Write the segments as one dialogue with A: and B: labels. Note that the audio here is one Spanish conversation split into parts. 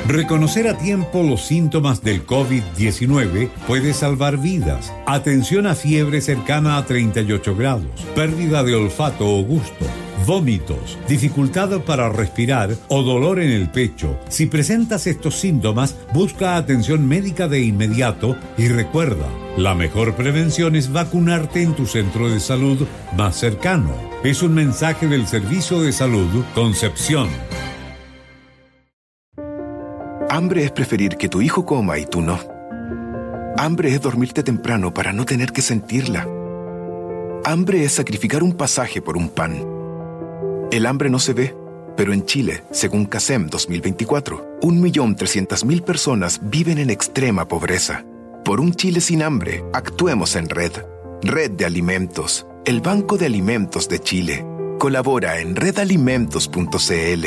A: Reconocer a tiempo los síntomas del COVID-19 puede salvar vidas. Atención a fiebre cercana a 38 grados, pérdida de olfato o gusto, vómitos, dificultad para respirar o dolor en el pecho. Si presentas estos síntomas, busca atención médica de inmediato y recuerda, la mejor prevención es vacunarte en tu centro de salud más cercano. Es un mensaje del Servicio de Salud Concepción.
B: Hambre es preferir que tu hijo coma y tú no. Hambre es dormirte temprano para no tener que sentirla. Hambre es sacrificar un pasaje por un pan. El hambre no se ve, pero en Chile, según CASEM 2024, 1.300.000 personas viven en extrema pobreza. Por un Chile sin hambre, actuemos en red. Red de Alimentos, el Banco de Alimentos de Chile. Colabora en redalimentos.cl.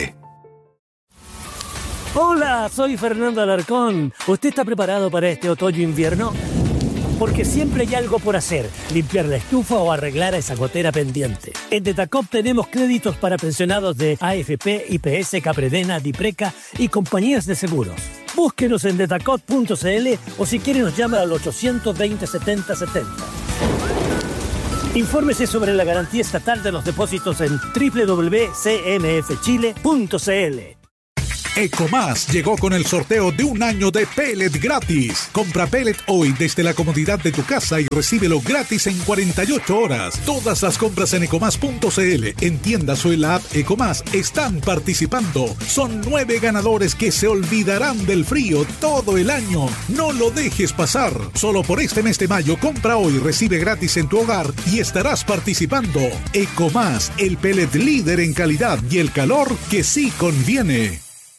C: Hola, soy Fernando Alarcón. ¿Usted está preparado para este otoño-invierno? Porque siempre hay algo por hacer, limpiar la estufa o arreglar esa gotera pendiente. En Detacop tenemos créditos para pensionados de AFP, IPS, Capredena, Dipreca y compañías de seguros. Búsquenos en detacop.cl o si quiere nos llama al 820-7070. Infórmese sobre la garantía estatal de los depósitos en www.cmfchile.cl.
D: Ecomás llegó con el sorteo de un año de pellet gratis. Compra pellet hoy desde la comodidad de tu casa y recíbelo gratis en 48 horas. Todas las compras en ecomás.cl, en tiendas o en la app Ecomás están participando. Son 9 ganadores que se olvidarán del frío todo el año. No lo dejes pasar. Solo por este mes de mayo, compra hoy, recibe gratis en tu hogar y estarás participando. Ecomás, el pellet líder en calidad y el calor que sí conviene.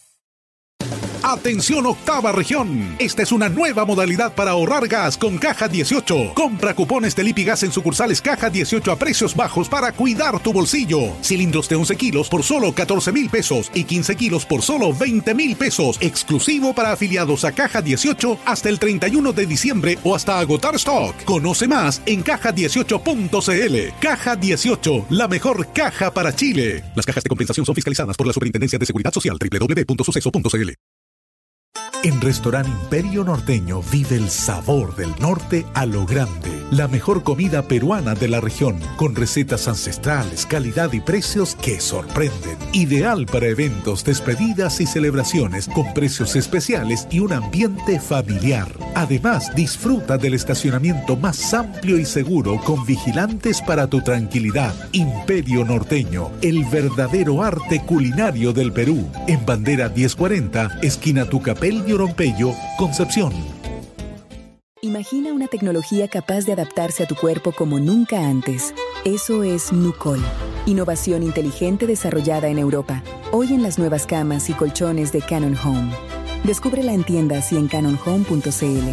D: Atención octava región. Esta es una nueva modalidad para ahorrar gas con Caja 18. Compra cupones de Lipigas en sucursales Caja 18 a precios bajos para cuidar tu bolsillo. Cilindros de 11 kilos por solo 14,000 pesos y 15 kilos por solo 20,000 pesos. Exclusivo para afiliados a Caja 18 hasta el 31 de diciembre o hasta agotar stock. Conoce más en caja18.cl. Caja 18, la mejor caja para Chile. Las cajas de compensación son fiscalizadas por la Superintendencia de Seguridad Social. www.suceso.cl. En Restaurante Imperio Norteño vive el sabor del norte a lo grande. La mejor comida peruana de la región, con recetas ancestrales, calidad y precios que sorprenden. Ideal para eventos, despedidas y celebraciones, con precios especiales y un ambiente familiar. Además, disfruta del estacionamiento más amplio y seguro, con vigilantes para tu tranquilidad. Imperio Norteño, el verdadero arte culinario del Perú. En Bandera 1040, esquina Tucapel y Oropello, Concepción.
E: Imagina una tecnología capaz de adaptarse a tu cuerpo como nunca antes. Eso es Nucol. Innovación inteligente desarrollada en Europa. Hoy en las nuevas camas y colchones de Canon Home. Descúbrela en tiendas y en canonhome.cl.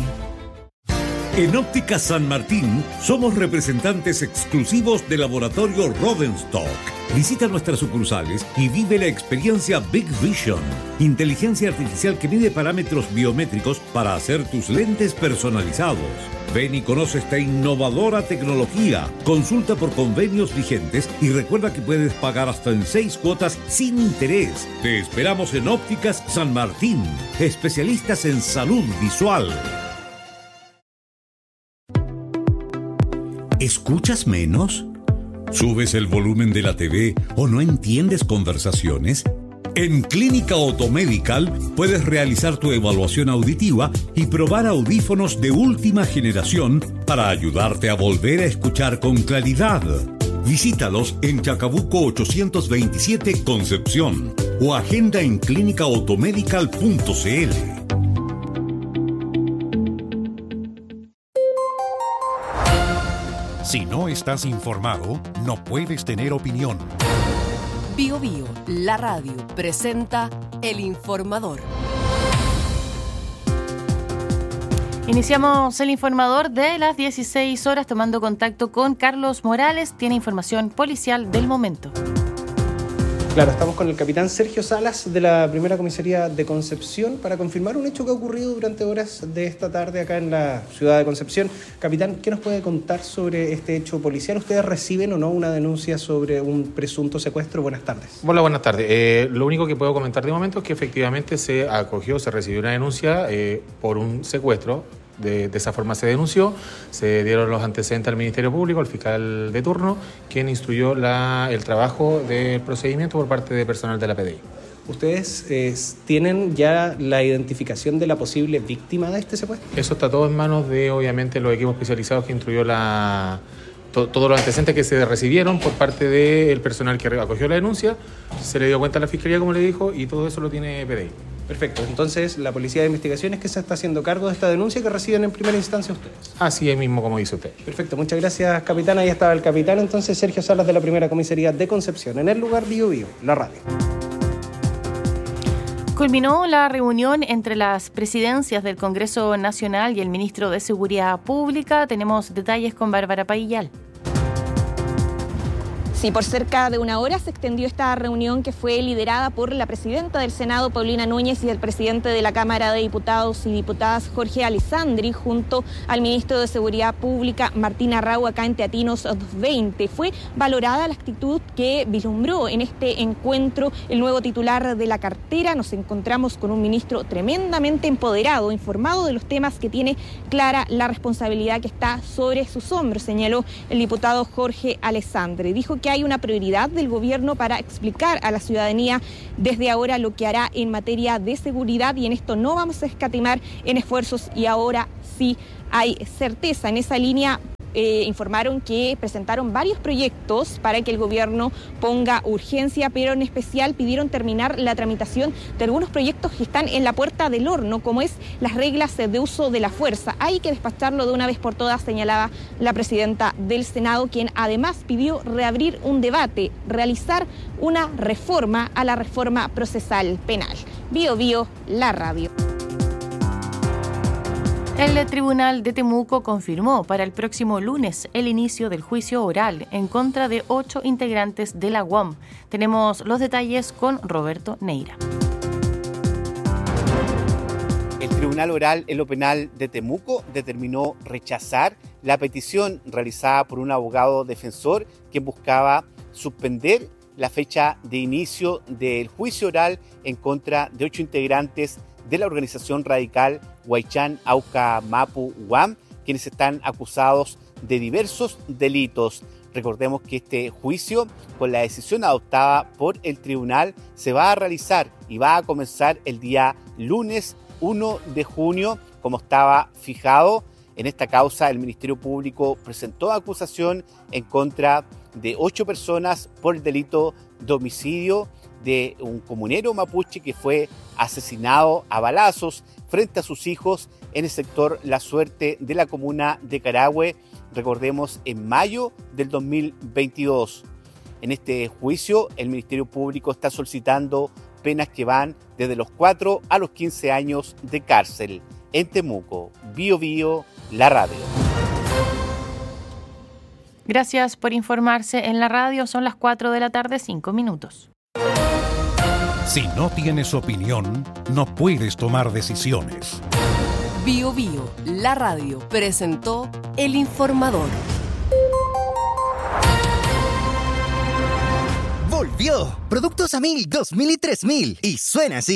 A: En Óptica San Martín somos representantes exclusivos de Laboratorio Rodenstock. Visita nuestras sucursales y vive la experiencia Big Vision, inteligencia artificial que mide parámetros biométricos para hacer tus lentes personalizados. Ven y conoce esta innovadora tecnología. Consulta por convenios vigentes y recuerda que puedes pagar hasta en 6 cuotas sin interés. Te esperamos en Ópticas San Martín, especialistas en salud visual. ¿Escuchas menos? ¿Subes el volumen de la TV o no entiendes conversaciones? En Clínica Otomedical puedes realizar tu evaluación auditiva y probar audífonos de última generación para ayudarte a volver a escuchar con claridad. Visítalos en Chacabuco 827 Concepción o agenda en clínicaotomedical.cl.
D: Si no estás informado, no puedes tener opinión.
F: Bio Bio, la radio, presenta El Informador.
G: Iniciamos el informador de las 16 horas tomando contacto con Carlos Morales. Tiene información policial del momento.
H: Claro, estamos con el capitán Sergio Salas de la primera comisaría de Concepción para confirmar un hecho que ha ocurrido durante horas de esta tarde acá en la ciudad de Concepción. Capitán, ¿qué nos puede contar sobre este hecho policial? ¿Ustedes reciben o no una denuncia sobre un presunto secuestro? Buenas tardes.
I: Hola, buenas tardes. Lo único que puedo comentar de momento es que efectivamente se recibió una denuncia por un secuestro. De esa forma se denunció, se dieron los antecedentes al Ministerio Público, al fiscal de turno, quien instruyó el trabajo del procedimiento por parte de personal de la PDI.
H: ¿Ustedes tienen ya la identificación de la posible víctima de este secuestro?
I: Eso está todo en manos de, obviamente, los equipos especializados que instruyó todos los antecedentes que se recibieron por parte del personal que acogió la denuncia. Se le dio cuenta a la Fiscalía, como le dijo, y todo eso lo tiene PDI.
H: Perfecto. Entonces, la Policía de Investigaciones que se está haciendo cargo de esta denuncia que reciben en primera instancia ustedes.
I: Así es mismo, como dice usted.
H: Perfecto. Muchas gracias, capitán. Ahí estaba el capitán, entonces, Sergio Salas de la primera comisaría de Concepción. En el lugar Bío Bío, la radio.
G: Culminó la reunión entre las presidencias del Congreso Nacional y el ministro de Seguridad Pública. Tenemos detalles con Bárbara Paillal.
J: Sí, por cerca de una hora se extendió esta reunión que fue liderada por la presidenta del Senado, Paulina Núñez, y el presidente de la Cámara de Diputados y Diputadas, Jorge Alessandri, junto al ministro de Seguridad Pública, Martín Arrau, acá en Teatinos 20. Fue valorada la actitud que vislumbró en este encuentro el nuevo titular de la cartera. Nos encontramos con un ministro tremendamente empoderado, informado de los temas que tiene clara la responsabilidad que está sobre sus hombros, señaló el diputado Jorge Alessandri. Dijo que hay una prioridad del gobierno para explicar a la ciudadanía desde ahora lo que hará en materia de seguridad, y en esto no vamos a escatimar en esfuerzos, y ahora sí hay certeza. En esa línea informaron que presentaron varios proyectos para que el gobierno ponga urgencia, pero en especial pidieron terminar la tramitación de algunos proyectos que están en la puerta del horno, como es las reglas de uso de la fuerza. Hay que despacharlo de una vez por todas, señalaba la presidenta del Senado, quien además pidió reabrir un debate, realizar una reforma a la reforma procesal penal. Bío Bío, la radio.
G: El Tribunal de Temuco confirmó para el próximo lunes el inicio del juicio oral en contra de 8 integrantes de la UAM. Tenemos los detalles con Roberto Neira.
K: El Tribunal Oral en lo Penal de Temuco determinó rechazar la petición realizada por un abogado defensor que buscaba suspender la fecha de inicio del juicio oral en contra de 8 integrantes de la organización radical Huaychán Auca Mapu UAM, quienes están acusados de diversos delitos. Recordemos que este juicio, con la decisión adoptada por el tribunal, se va a realizar y va a comenzar el día lunes 1 de junio, como estaba fijado. En esta causa, el Ministerio Público presentó acusación en contra de 8 personas por el delito de homicidio de un comunero mapuche que fue asesinado a balazos frente a sus hijos en el sector La Suerte de la comuna de Carahue, recordemos, en mayo del 2022. En este juicio, el Ministerio Público está solicitando penas que van desde los 4 a los 15 años de cárcel. En Temuco, Bío Bío, la radio.
G: Gracias por informarse en la radio. Son las 4 de la tarde, 5 minutos.
D: Si no tienes opinión, no puedes tomar decisiones.
F: Bío Bío, la radio, presentó El Informador.
L: Volvió. Productos A1000, 2000 y 3000. Y suena así.